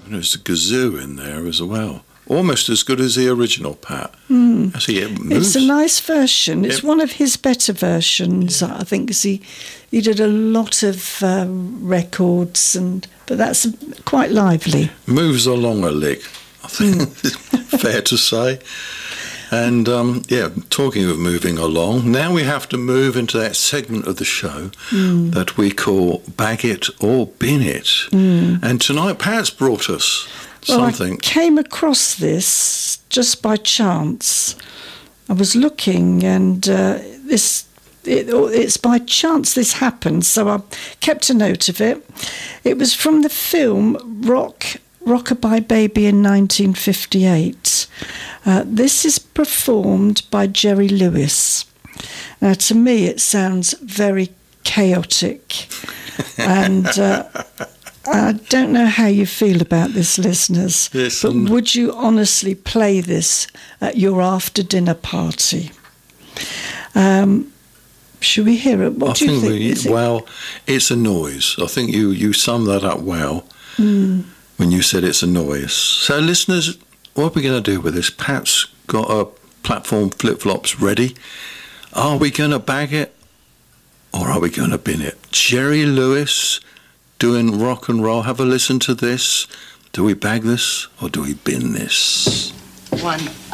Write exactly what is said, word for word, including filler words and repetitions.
And there's a kazoo in there as well. Almost as good as the original, Pat. Mm. I see it moves. It's a nice version. It's it, one of his better versions, yeah. I think, because he, he did a lot of uh, records, and but that's quite lively. Moves along a lick, I think, mm. fair to say. And, um, yeah, talking of moving along, now we have to move into that segment of the show mm. that we call Bag It or Bin It. Mm. And tonight, Pat's brought us something. Well, I came across this just by chance. I was looking, and uh, this it, it's by chance this happened, so I kept a note of it. It was from the film Rock... Rockabye Baby in nineteen fifty-eight. Uh, this is performed by Jerry Lewis. Now, to me, it sounds very chaotic. and uh, I don't know how you feel about this, listeners, yes, but would you honestly play this at your after-dinner party? Um, should we hear it? What I do you think? think? We, well, it's a noise. I think you, you summed that up well. Mm. When you said it's a noise. So, listeners, what are we going to do with this? Pat's got our platform flip-flops ready. Are we going to bag it or are we going to bin it? Jerry Lewis doing rock and roll. Have a listen to this. Do we bag this or do we bin this? One.